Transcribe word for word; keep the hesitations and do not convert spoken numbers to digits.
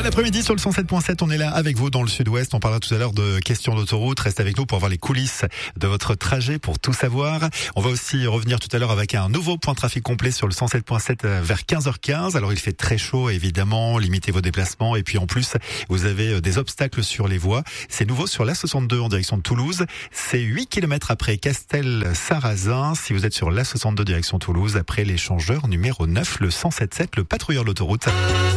après-midi sur le cent sept point sept, on est là avec vous dans le sud-ouest. On parlera tout à l'heure de questions d'autoroute. Restez avec nous pour voir les coulisses de votre trajet, pour tout savoir. On va aussi revenir tout à l'heure avec un nouveau point trafic complet sur le cent sept point sept vers quinze heures quinze. Alors il fait très chaud évidemment, limitez vos déplacements et puis en plus vous avez des obstacles sur les voies. C'est nouveau sur l'A soixante-deux en direction de Toulouse. C'est huit kilomètres après Castel-Sarrazin. Si vous êtes sur l'A soixante-deux direction Toulouse, après l'échangeur numéro neuf, le cent sept sept, le patrouilleur de l'autoroute.